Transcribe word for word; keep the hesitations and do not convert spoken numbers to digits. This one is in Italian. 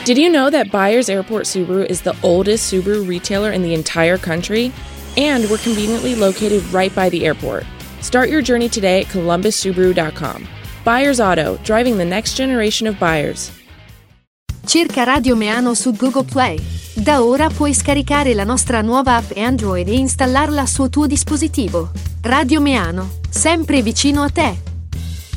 Did you know that Byers Airport Subaru is the oldest Subaru retailer in the entire country? And we're conveniently located right by the airport. Start your journey today at columbus subaru dot com. Byers Auto, driving the next generation of buyers. Cerca Radio Meano su Google Play. Da ora puoi scaricare la nostra nuova app Android e installarla sul tuo dispositivo. Radio Meano, sempre vicino a te.